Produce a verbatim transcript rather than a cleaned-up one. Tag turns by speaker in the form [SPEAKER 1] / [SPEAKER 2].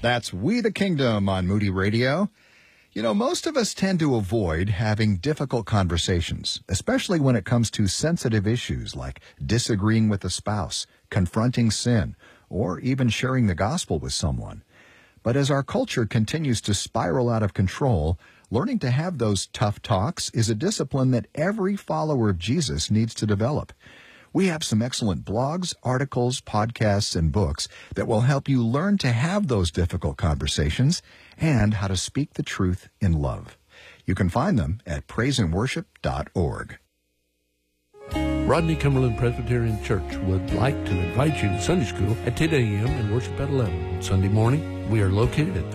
[SPEAKER 1] That's We the Kingdom on Moody Radio. You know, most of us tend to avoid having difficult conversations, especially when it comes to sensitive issues like disagreeing with a spouse, confronting sin, or even sharing the gospel with someone. But as our culture continues to spiral out of control, learning to have those tough talks is a discipline that every follower of Jesus needs to develop. We have some excellent blogs, articles, podcasts, and books that will help you learn to have those difficult conversations and how to speak the truth in love. You can find them at praise and worship dot org.
[SPEAKER 2] Rodney Cumberland Presbyterian Church would like to invite you to Sunday school at ten a.m. and worship at eleven. Sunday morning, we are located at